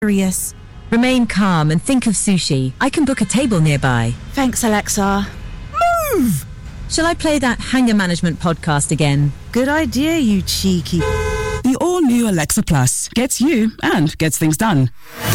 Curious. Remain calm and think of sushi. I can book a table nearby. Thanks, Alexa. Move! Shall I play that Hanger Management podcast again? Good idea, you cheeky... The all-new Alexa Plus gets you and gets things done.